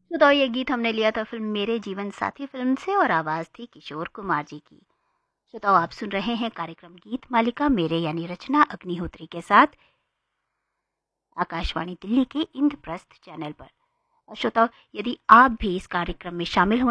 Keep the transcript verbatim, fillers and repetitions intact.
श्रोताओ, ये गीत हमने लिया था फिल्म मेरे जीवन साथी फिल्म से और आवाज़ थी किशोर कुमार जी की। श्रोताओ, आप सुन रहे हैं कार्यक्रम गीत मालिका मेरे यानी रचना अग्निहोत्री के साथ आकाशवाणी दिल्ली के इंद्रप्रस्थ चैनल पर। और श्रोताओ, यदि आप भी इस कार्यक्रम में शामिल होना